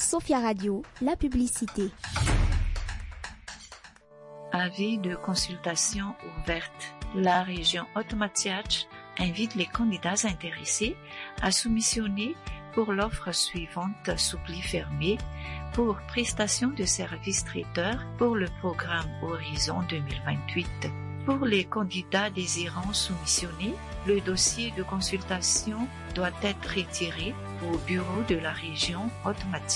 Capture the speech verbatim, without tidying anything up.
Sophia Radio, la publicité. Avis de consultation ouverte. La région Haute-Mathiach invite les candidats intéressés à soumissionner pour l'offre suivante sous pli fermé pour prestation de services traiteurs pour le programme Horizon deux mille vingt-huit. Pour les candidats désirant soumissionner, le dossier de consultation doit être retiré au bureau de la région Haute-Mathiach.